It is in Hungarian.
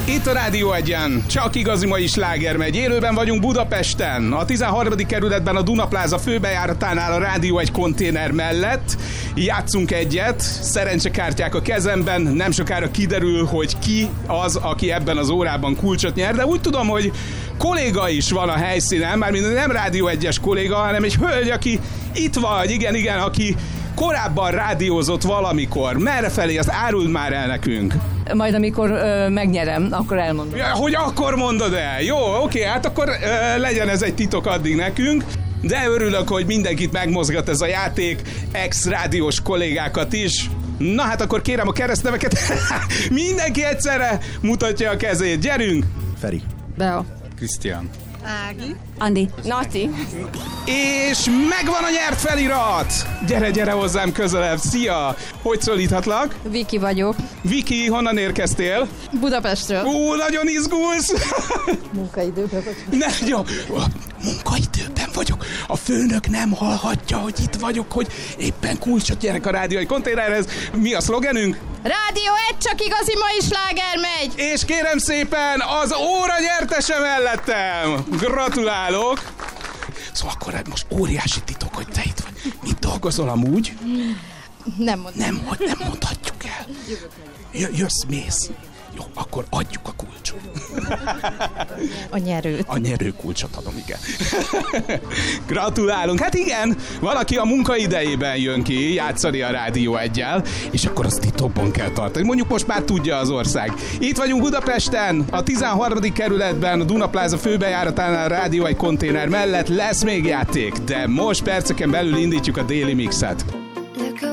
Itt a Rádió Egyen, csak igazi mai sláger megy. Élőben vagyunk Budapesten, a 13. kerületben a Dunapláza főbejáratánál a Rádió Egy konténer mellett. Játszunk egyet, szerencsekártyák a kezemben, nem sokára kiderül, hogy ki az, aki ebben az órában kulcsot nyer, de úgy tudom, hogy kolléga is van a helyszínen, mármint nem Rádió Egyes kolléga, hanem egy hölgy, aki itt vagy, igen, aki korábban rádiózott valamikor. Merrefelé, azt áruld már el nekünk. Majd amikor megnyerem, akkor elmondom. Ja, hogy akkor mondod el? Jó, oké, hát akkor legyen ez egy titok addig nekünk. De örülök, hogy mindenkit megmozgat ez a játék, ex-rádiós kollégákat is. Na hát akkor kérem a keresztneveket. Mindenki egyszerre mutatja a kezét. Gyerünk! Feri. Bea. Krisztián. Ági. Andi. Nati. És megvan a nyert felirat! Gyere hozzám közelebb. Szia! Hogy szólíthatlak? Viki vagyok. Viki, honnan érkeztél? Budapestről. Nagyon izgulsz! Munkaidőben vagyok. Ne, jó. Munkaidőben vagyok. A főnök nem hallhatja, hogy itt vagyok, hogy éppen kulcsot nyerek a Rádió Egy konténerhez. Mi a szlogenünk? Rádió Egy, csak igazi mai sláger megy! És kérem szépen, az óra nyertese mellettem! Gratulálok! Szóval akkor most óriási titok, hogy te itt vagy. Mit dolgozol amúgy? Nem mondom. Nem mondhatjuk el. Jössz, mész. Jó, akkor adjuk a kulcsot. A nyerőt. A nyerő kulcsot adom, igen. Gratulálunk. Hát igen, valaki a munkaidejében jön ki játszani a Rádió Eggyel, és akkor azt titokban kell tartani. Mondjuk most már tudja az ország. Itt vagyunk Budapesten, a 13. kerületben, a Dunapláza főbejáratánál a Rádió Egy konténer mellett lesz még játék, de most perceken belül indítjuk a déli mixet.